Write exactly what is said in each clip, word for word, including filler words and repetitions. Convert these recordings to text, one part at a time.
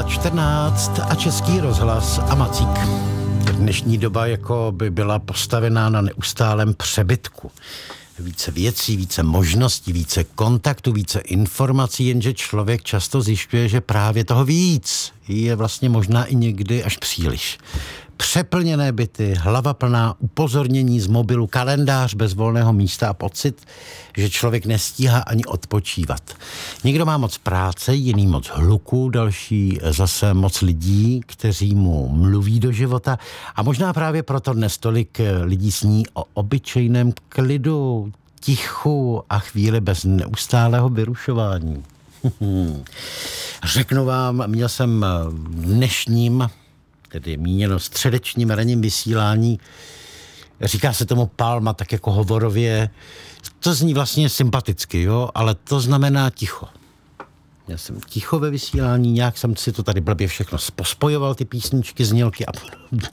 čtrnáct a Český rozhlas a Macík. Dnešní doba jako by byla postavená na neustálém přebytku. Více věcí, více možností, více kontaktů, více informací, jenže člověk často zjišťuje, že právě toho víc je vlastně možná i někdy až příliš. Přeplněné byty, hlava plná upozornění z mobilu, kalendář bez volného místa a pocit, že člověk nestíhá ani odpočívat. Někdo má moc práce, jiný moc hluku, další zase moc lidí, kteří mu mluví do života. A možná právě proto dnes tolik lidí sní o obyčejném klidu, tichu a chvíli bez neustálého vyrušování. Řeknu vám, měl jsem v dnešním, tedy míněno středečním ranním vysílání, říká se tomu palma, tak jako hovorově, to zní vlastně sympaticky, jo, ale to znamená ticho. Já jsem ticho ve vysílání, nějak jsem si to tady blbě všechno pospojoval, ty písničky, znělky a podobně.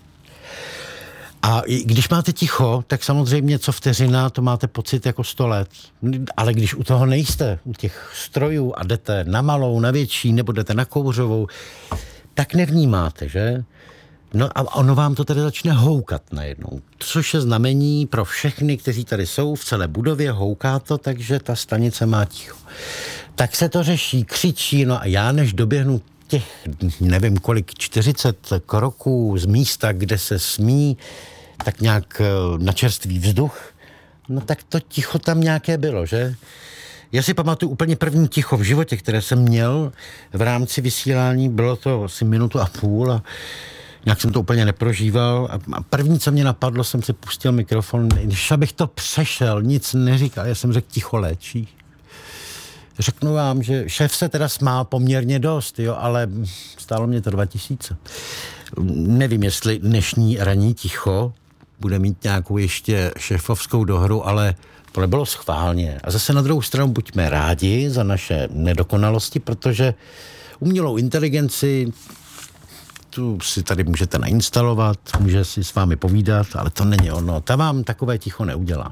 A když máte ticho, tak samozřejmě co vteřina, to máte pocit jako sto let. Ale když u toho nejste, u těch strojů a jdete na malou, na větší, nebo jdete na kouřovou, tak nevnímáte, že? No a ono vám to tady začne houkat najednou. Což je znamení pro všechny, kteří tady jsou v celé budově, houká to, takže ta stanice má ticho. Tak se to řeší, křičí, no a já než doběhnu těch, nevím kolik, čtyřicet kroků z místa, kde se smí, tak nějak na čerstvý vzduch, no tak to ticho tam nějaké bylo, že? Já si pamatuju úplně první ticho v životě, které jsem měl v rámci vysílání, bylo to asi minutu a půl a nějak jsem to úplně neprožíval a první, co mě napadlo, jsem si pustil mikrofon, když abych to přešel, nic neříkal, já jsem řekl ticho léčí. Řeknu vám, že šéf se teda smál poměrně dost, jo, ale stálo mě to dva tisíce. Nevím, jestli dnešní ranní ticho bude mít nějakou ještě šéfovskou dohru, ale to nebylo schválně. A zase na druhou stranu buďme rádi za naše nedokonalosti, protože umělou inteligenci tu si tady můžete nainstalovat, může si s vámi povídat, ale to není ono. Ta vám takové ticho neudělá.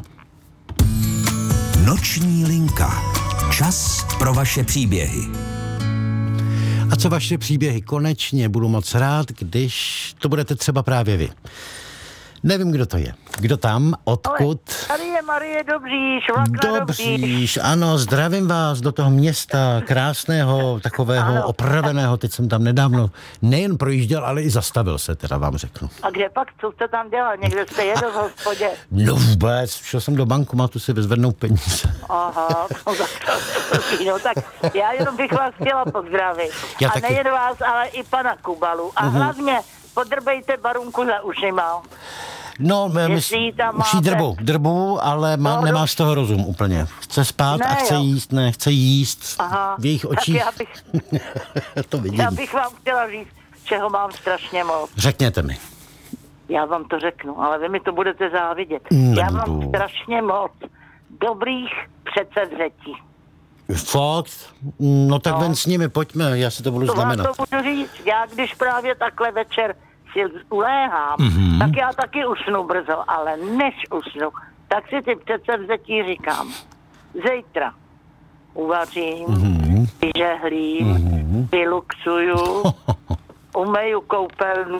Noční linka. Čas pro vaše příběhy. A co vaše příběhy? Konečně budu moc rád, když to budete třeba právě vy. Nevím, kdo to je. Kdo tam? Odkud? Ale tady je Marie Dobříš, vlak na Dobříš. Dobříš, ano, zdravím vás do toho města, krásného, takového ano. Opraveného. Teď jsem tam nedávno nejen projížděl, ale i zastavil se, teda vám řeknu. A kde pak, co jste tam dělal? Někde jste jedl v hospodě? No vůbec, šel jsem do bankomatu si vyzvednout peníze. Aha, no tak, no, tak já jenom bych vás chtěla pozdravit. Já a taky. Nejen vás, ale i pana Kubalu. A uh-huh. hlavně podrbejte barunku za ušima. No, my, už jí drbu, drbu, ale má, no, nemá z toho rozum úplně. Chce spát ne, a chce jo. jíst, ne, chce jíst. Aha, v jejich očích. Já bych, to vidím. Já bych vám chtěla říct, čeho mám strašně moc. Řekněte mi. Já vám to řeknu, ale vy mi to budete závidět. Nebudu. Já mám strašně moc dobrých předsevzetí. Fakt? No tak no. ven s nimi, pojďme, já si to budu to znamenat. To budu říct, já když právě takhle večer si uléhám, mm-hmm. tak já taky usnu brzo, ale než usnu, tak si ty předsevzetí říkám. Zítra uvařím, mm-hmm. vyžehlím, mm-hmm. vyluxuju, umeju koupelnu.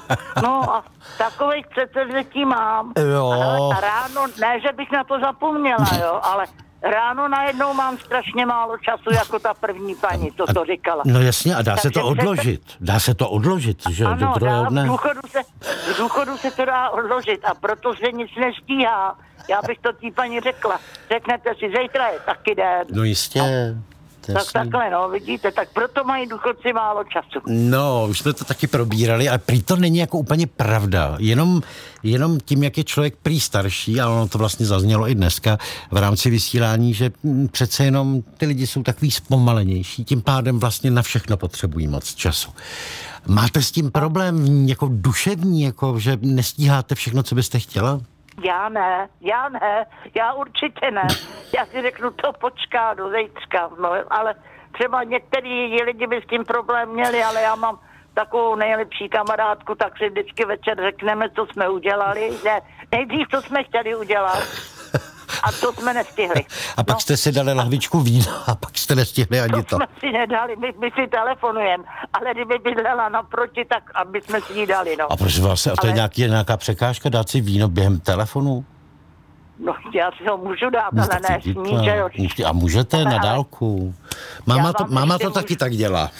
No a takových předsevzetí mám. Jo. A, a ráno, ne, že bych na to zapomněla, jo, ale ráno najednou mám strašně málo času, jako ta první paní, co to říkala. No jasně, a dá Takže se to odložit. Dá se to odložit, že? Ano, do druhého dne. V důchodu, se, v důchodu se to dá odložit a proto se nic nestíhá. Já bych to tí paní řekla. Řeknete si, zítra je taky den. No jistě. No. Tak takhle, no, vidíte, tak proto mají důchodci málo času. No, už jsme to taky probírali, ale prý to není jako úplně pravda. Jenom, jenom tím, jak je člověk prý starší, ale ono to vlastně zaznělo i dneska v rámci vysílání, že přece jenom ty lidi jsou takový zpomalenější, tím pádem vlastně na všechno potřebují moc času. Máte s tím problém jako duševní, jako že nestíháte všechno, co byste chtěla? Já ne, já ne, já určitě ne. Já si řeknu, to počká do zítřka, no, ale třeba některý lidi by s tím problém měli, ale já mám takovou nejlepší kamarádku, tak si vždycky večer řekneme, co jsme udělali. Ne, nejdřív, co jsme chtěli udělat. A to jsme nestihli. A pak no. jste si dali lahvičku vína a pak jste nestihli ani To to. jsme si nedali, my, my si telefonujeme, ale kdyby bydlela naproti, tak aby jsme si ji dali, no. A prosím vás, a to je Ale- nějaký, nějaká překážka dát si víno během telefonu? No, já si ho můžu dát, ale tak ne si- smí, že jo. A můžete na Ale- dálku. Máma Já to, vám máma ještě to taky můžu- tak dělá.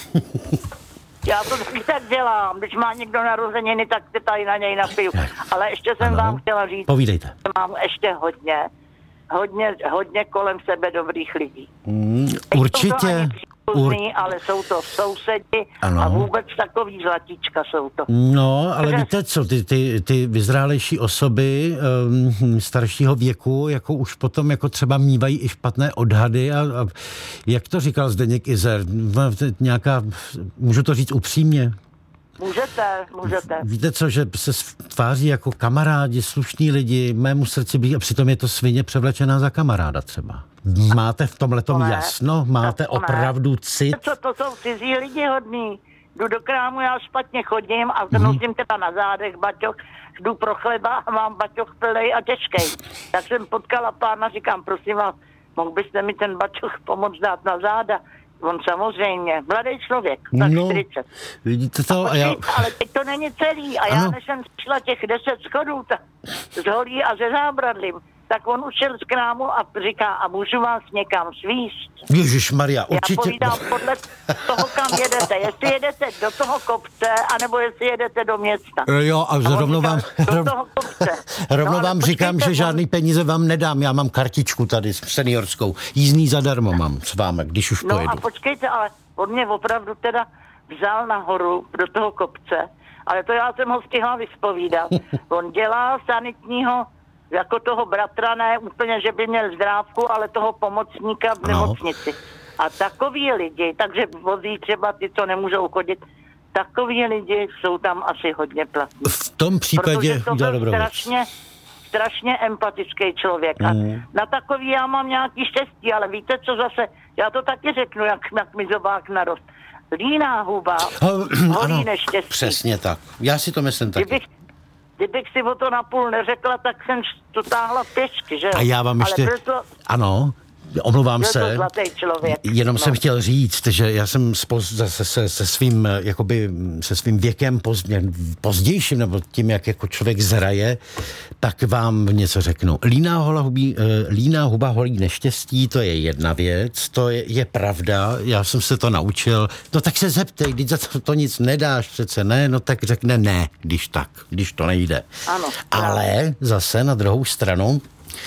Já to taky tak dělám, když má někdo narozeniny, tak se tady na něj napiju. Ale ještě jsem Ano. vám chtěla říct, Povídejte. že mám ještě hodně, hodně, hodně kolem sebe dobrých lidí. Mm, Nejsou to určitě. ani Ur... příbuzní, ale jsou to sousedi Ano. a vůbec takový zlatíčka jsou to. No, ale Takže- víte co, ty, ty, ty vyzrálejší osoby um, staršího věku, jako už potom jako třeba mývají i špatné odhady a, a jak to říkal Zdeněk Izer, v- v- nějaká, můžu to říct upřímně, Můžete, můžete. víte co, že se tváří jako kamarádi, slušní lidi, mému srdci blíž a přitom je to svině převlečená za kamaráda třeba. Máte v tomhletom To ne. jasno? Máte To ne. opravdu cit? Co to jsou cizí lidi hodný. Jdu do krámu, já špatně chodím a Mhm. nosím teda na zádech baťoch, jdu pro chleba a mám baťoch plnej a těžkej. Tak jsem potkala pána, říkám, prosím vás, mohl byste mi ten baťoch pomoct dát na záda? On samozřejmě, mladý člověk, tak No, čtyřicet. vidíte to? A já... Ale teď to není celý. A já, Ano. než jsem šla těch deset schodů ta, z holí a ze zábradlím, tak on už šel z krámu a říká, a můžu vás někam svíst? Ježišmarja, Já určitě... povídám podle toho, kam jedete. Jestli jedete do toho kopce, anebo jestli jedete do města. Jo, a on rovnou říká, vám, do toho kopce. rovnou No, ale vám říkám, počkejte, že on- žádný peníze vám nedám. Já mám kartičku tady seniorskou. Jízdný zadarmo mám s vámi, když už No pojedu. a počkejte, ale on mě opravdu teda vzal nahoru do toho kopce, ale to já jsem ho stihla vyspovídat. On dělá sanitního, jako toho bratra, ne úplně, že by měl zdrávku, ale toho pomocníka v No. nemocnici. A takový lidi, takže vozí třeba ty, co nemůžou chodit, takový lidi jsou tam asi hodně platní. V tom případě Protože to udělal byl dobrou věc. strašně, strašně empatický člověk. A Mm. na takový já mám nějaký štěstí, ale víte, co zase, já to taky řeknu, jak, jak mi zobák narost. Líná huba, Ano, holí neštěstí. přesně tak. Já si to myslím taky. Kdybych, kdybych si o to napůl neřekla, tak jsem to táhla pěšky, že jo? A já vám ještě... Ale byl to, Ano, omlouvám byl to se. zlatý člověk. Jenom No. jsem chtěl říct, že já jsem spoz, se, se, se, svým, eh, jakoby, se svým věkem pozdě, pozdějším, nebo tím, jak jako člověk zraje, tak vám něco řeknu. Líná, hola hubí, eh, líná huba holí neštěstí, to je jedna věc, to je, je pravda, já jsem se to naučil. No tak se zeptej, když za to, to nic nedáš přece, ne? No tak řekne ne, když tak, když to nejde. Ano. Ale zase na druhou stranu,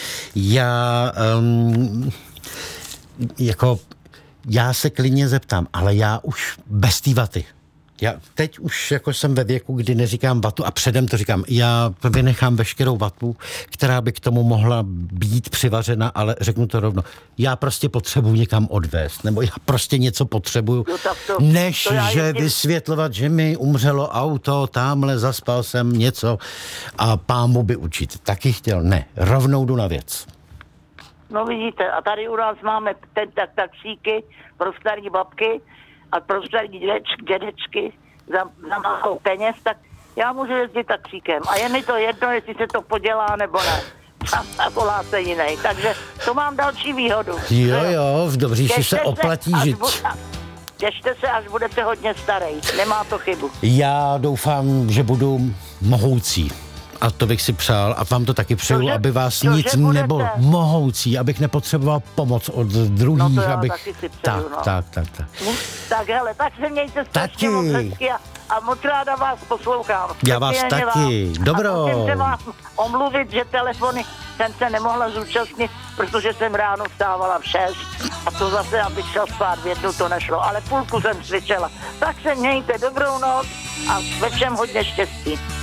já... Um, jako, já se klidně zeptám, ale já už bez té vaty. Já teď už jako jsem ve věku, kdy neříkám vatu a předem to říkám, já vynechám veškerou vatu, která by k tomu mohla být přivařena, ale řeknu to rovno, já prostě potřebuji někam odvést, nebo já prostě něco potřebuju, Jo, tak to- než to já že jezdím- vysvětlovat, že mi umřelo auto, tamhle zaspal jsem něco a pámu by učit. Taky chtěl, ne, rovnou jdu na věc. No vidíte, a tady u nás máme ten tak taxíky pro starý babky a pro starý dědeč, dědečky za, za málo peněz, tak já můžu jezdit taxíkem. A je mi to jedno, jestli se to podělá nebo ne. A, a volá se jiný. Takže to mám další výhodu. Jo, jo, v dobří si Těšte se oplatí až žít. bu- Těšte se, až budete hodně starý. Nemá to chybu. Já doufám, že budu mohoucí. A to bych si přál a vám to taky přeju, Cože- aby vás cože nic budete? nebylo mohoucí, abych nepotřeboval pomoc od druhých, No to já abych... taky si přeju, tak, no. tak, tak, tak. Tak hele, tak se mějte strašně Taky. moc hezky a, a moc ráda vás poslouchám. Já vás Speciálně taky. vás. Dobro. A musím se vám omluvit, že telefony jsem se nemohla zúčastnit, protože jsem ráno vstávala v šest a to zase, abych šel spát v jednu, to nešlo, ale půlku jsem cvičila. Tak se mějte, dobrou noc a ve všem hodně štěstí.